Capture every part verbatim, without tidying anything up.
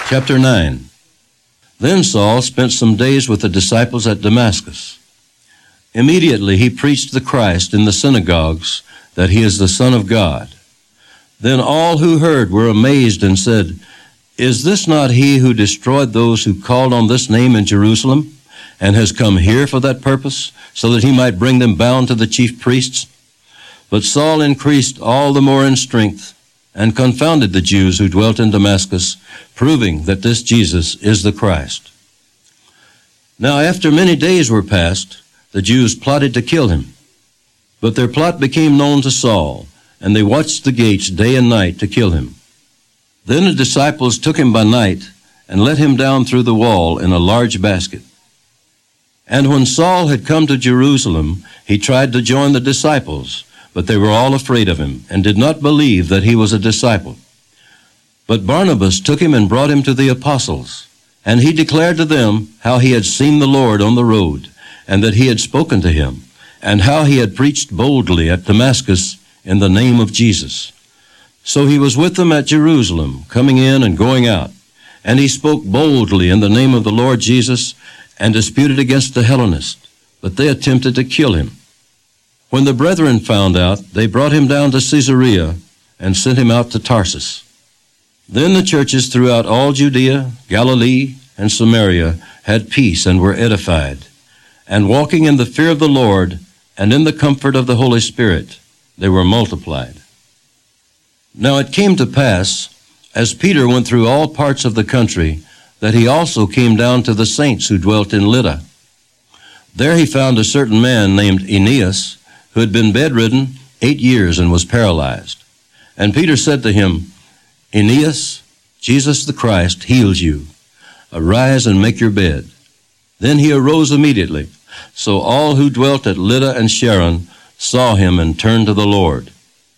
Chapter nine. Then Saul spent some days with the disciples at Damascus. Immediately he preached the Christ in the synagogues, that he is the Son of God. Then all who heard were amazed and said, "Is this not he who destroyed those who called on this name in Jerusalem, and has come here for that purpose, so that he might bring them bound to the chief priests?" But Saul increased all the more in strength, and confounded the Jews who dwelt in Damascus, proving that this Jesus is the Christ. Now after many days were passed, the Jews plotted to kill him. But their plot became known to Saul, and they watched the gates day and night to kill him. Then the disciples took him by night, and let him down through the wall in a large basket. And when Saul had come to Jerusalem, he tried to join the disciples, but they were all afraid of him, and did not believe that he was a disciple. But Barnabas took him and brought him to the apostles, and he declared to them how he had seen the Lord on the road, and that he had spoken to him, and how he had preached boldly at Damascus in the name of Jesus. So he was with them at Jerusalem, coming in and going out, and he spoke boldly in the name of the Lord Jesus, and disputed against the Hellenists, but they attempted to kill him. When the brethren found out, they brought him down to Caesarea and sent him out to Tarsus. Then the churches throughout all Judea, Galilee, and Samaria had peace and were edified. And walking in the fear of the Lord and in the comfort of the Holy Spirit, they were multiplied. Now it came to pass, as Peter went through all parts of the country, that he also came down to the saints who dwelt in Lydda. There he found a certain man named Aeneas, who had been bedridden eight years and was paralyzed. And Peter said to him, "Aeneas, Jesus the Christ heals you. Arise and make your bed." Then he arose immediately. So all who dwelt at Lydda and Sharon saw him and turned to the Lord.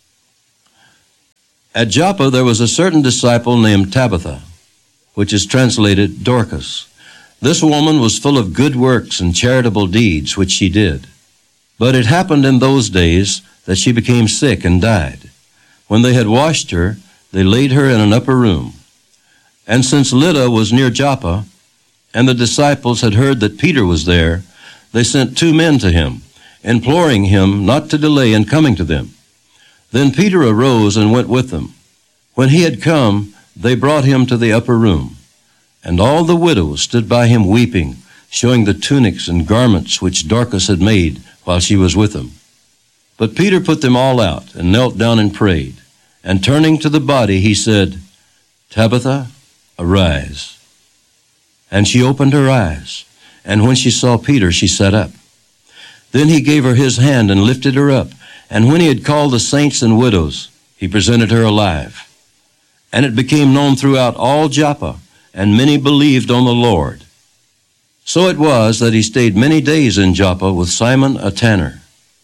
At Joppa there was a certain disciple named Tabitha, which is translated Dorcas. This woman was full of good works and charitable deeds, which she did. But it happened in those days that she became sick and died. When they had washed her, they laid her in an upper room. And since Lydda was near Joppa, and the disciples had heard that Peter was there, they sent two men to him, imploring him not to delay in coming to them. Then Peter arose and went with them. When he had come, they brought him to the upper room. And all the widows stood by him weeping, showing the tunics and garments which Dorcas had made while she was with them. But Peter put them all out and knelt down and prayed. And turning to the body, he said, "Tabitha, arise." And she opened her eyes, and when she saw Peter, she sat up. Then he gave her his hand and lifted her up, and when he had called the saints and widows, he presented her alive. And it became known throughout all Joppa, and many believed on the Lord. So it was that he stayed many days in Joppa with Simon a tanner.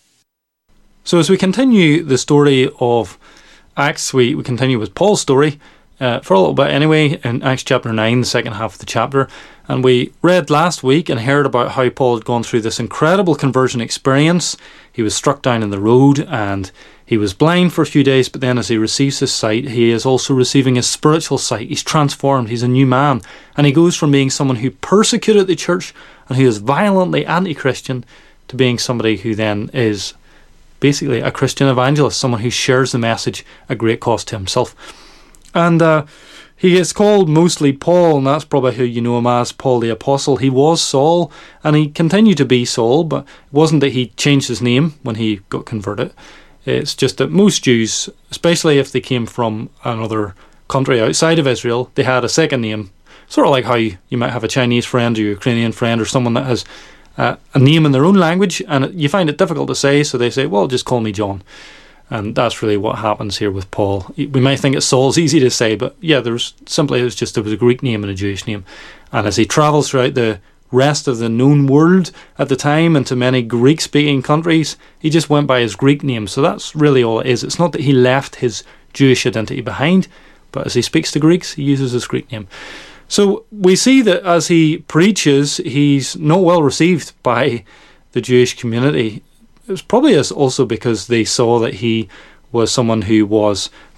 So as we continue the story of Acts, we, we continue with Paul's story uh, for a little bit anyway, in Acts chapter nine, the second half of the chapter. And we read last week and heard about how Paul had gone through this incredible conversion experience. He was struck down in the road and he was blind for a few days, but then as he receives his sight, he is also receiving his spiritual sight. He's transformed. He's a new man. And he goes from being someone who persecuted the church and who is violently anti-Christian to being somebody who then is basically a Christian evangelist, someone who shares the message at great cost to himself. And uh, he is called mostly Paul, and that's probably who you know him as, Paul the Apostle. He was Saul, and he continued to be Saul, but it wasn't that he changed his name when he got converted. It's just that most Jews, especially if they came from another country outside of Israel, they had a second name. Sort of like how you, you might have a Chinese friend or Ukrainian friend or someone that has uh, a name in their own language, and you find it difficult to say, so they say, well, just call me John. And that's really what happens here with Paul. We might think it's Saul's easy to say, but yeah, there's simply it was just there was a Greek name and a Jewish name. And as he travels throughout the rest of the known world at the time into many Greek-speaking countries, he just went by his Greek name. So that's really all it is. It's not that he left his Jewish identity behind, but as he speaks to Greeks, he uses his Greek name. So we see that as he preaches, he's not well received by the Jewish community. It was probably also because they saw that he was someone who was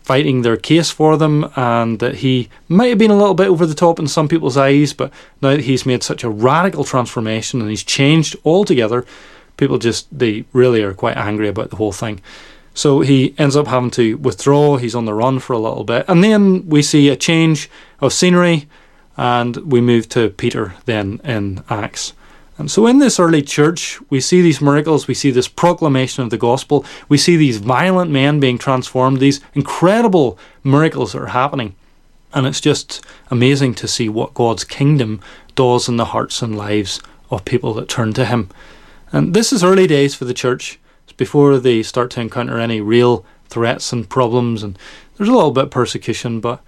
fighting their case for them, and that he might have been a little bit over the top in some people's eyes, but now that he's made such a radical transformation and he's changed altogether, people just, they really are quite angry about the whole thing. So he ends up having to withdraw. He's on the run for a little bit. And then we see a change of scenery, and we move to Peter then in Acts. And so in this early church, we see these miracles, we see this proclamation of the gospel, we see these violent men being transformed, these incredible miracles that are happening. And it's just amazing to see what God's kingdom does in the hearts and lives of people that turn to him. And this is early days for the church. It's before they start to encounter any real threats and problems, and there's a little bit of persecution, but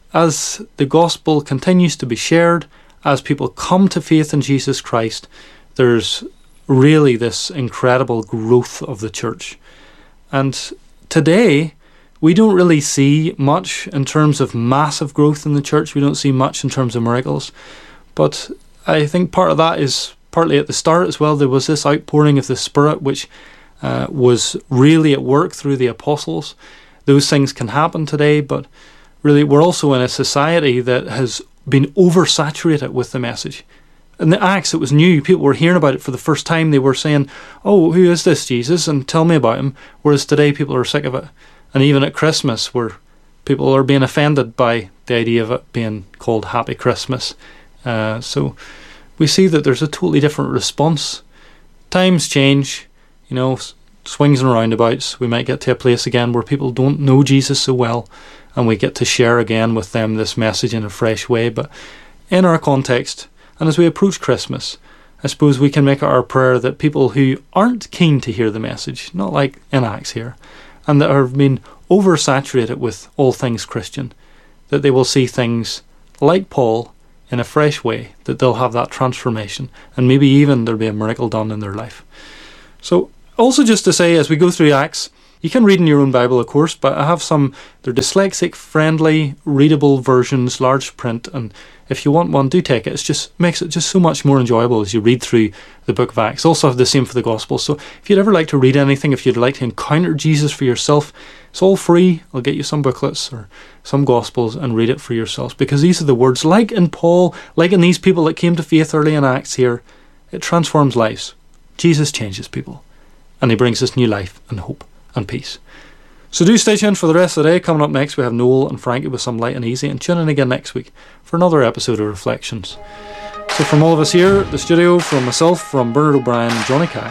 as the gospel continues to be shared, as people come to faith in Jesus Christ, there's really this incredible growth of the church. And today, we don't really see much in terms of massive growth in the church. We don't see much in terms of miracles. But I think part of that is partly at the start as well. There was this outpouring of the Spirit, which uh, was really at work through the apostles. Those things can happen today, but really we're also in a society that has been oversaturated with the message. In the Acts, it was new. People were hearing about it for the first time. They were saying, oh, who is this Jesus? And tell me about him. Whereas today, people are sick of it. And even at Christmas, where people are being offended by the idea of it being called Happy Christmas. Uh, so we see that there's a totally different response. Times change, you know, swings and roundabouts. We might get to a place again where people don't know Jesus so well, and we get to share again with them this message in a fresh way. But in our context, and as we approach Christmas, I suppose we can make it our prayer that people who aren't keen to hear the message, not like in Acts here, and that have been oversaturated with all things Christian, that they will see things like Paul in a fresh way, that they'll have that transformation, and maybe even there'll be a miracle done in their life. So also just to say, as we go through Acts, you can read in your own Bible, of course, but I have some, they're dyslexic-friendly, readable versions, large print, and if you want one, do take it. It just makes it just so much more enjoyable as you read through the book of Acts. Also have the same for the Gospel. So if you'd ever like to read anything, if you'd like to encounter Jesus for yourself, it's all free. I'll get you some booklets or some Gospels and read it for yourselves, because these are the words, like in Paul, like in these people that came to faith early in Acts here, it transforms lives. Jesus changes people, and he brings us new life and hope and peace. So do stay tuned for the rest of the day. Coming up next, we have Noel and Frankie with some light and easy, and tune in again next week for another episode of Reflections. So from all of us here at the studio, from myself, from Bernard O'Brien and Johnny Kai,